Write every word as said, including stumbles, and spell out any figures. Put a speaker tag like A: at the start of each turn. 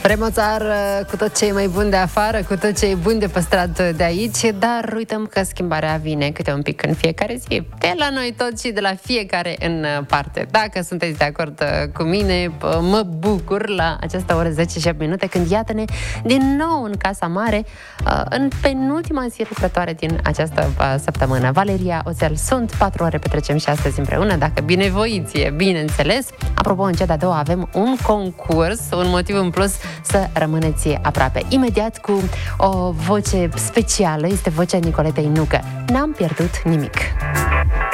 A: Vrem o țară cu tot ce e mai bun de afară, cu tot ce e bun de păstrat de aici, dar uităm că schimbarea vine câte un pic în fiecare zi. De la noi tot și de la fiecare în parte. Dacă sunteți de acord cu mine, mă bucur la această oră zece și opt minute, când iată-ne din nou în Casa Mare, în penultima zi lucrătoare din această săptămână. Valeria Oțel sunt, patru ore petrecem și astăzi împreună, dacă binevoiți e, bineînțeles. Apropo, în cea de-a doua avem un concurs, un motiv în plus să rămâneți aproape. Imediat cu o voce specială, este vocea Nicoletei Nucă. N-am pierdut nimic.